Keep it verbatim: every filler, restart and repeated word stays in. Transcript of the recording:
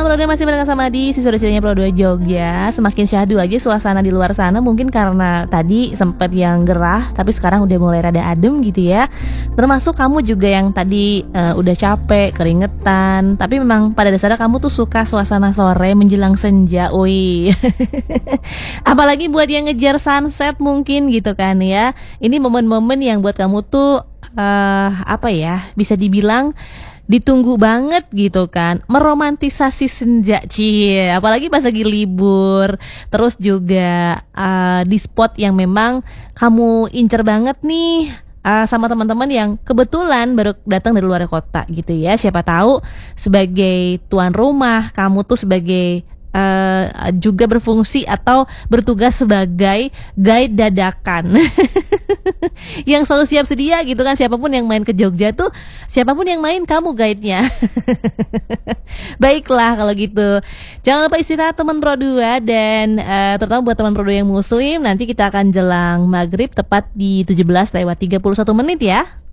Pro dua masih bareng sama di si sore-sorenya Pro dua Jogja. Semakin syahdu aja suasana di luar sana. Mungkin karena tadi sempat yang gerah, tapi sekarang udah mulai rada adem gitu ya. Termasuk kamu juga yang tadi uh, udah capek, keringetan. Tapi memang pada dasarnya kamu tuh suka suasana sore menjelang senja. Wih. Apalagi buat yang ngejar sunset mungkin gitu kan ya. Ini momen-momen yang buat kamu tuh uh, apa ya, bisa dibilang ditunggu banget gitu kan, meromantisasi senja, cie, apalagi pas lagi libur, terus juga uh, di spot yang memang kamu incer banget nih, uh, sama teman-teman yang kebetulan baru datang dari luar kota gitu ya. Siapa tahu sebagai tuan rumah, kamu tuh sebagai Uh, juga berfungsi atau bertugas sebagai guide dadakan yang selalu siap sedia gitu kan. Siapapun yang main ke Jogja tuh, siapapun yang main kamu guide-nya. Baiklah kalau gitu, jangan lupa istirahat teman Pro dua. Dan uh, terutama buat teman Pro dua yang muslim, nanti kita akan jelang maghrib tepat di tujuh belas lewat tiga puluh satu menit ya.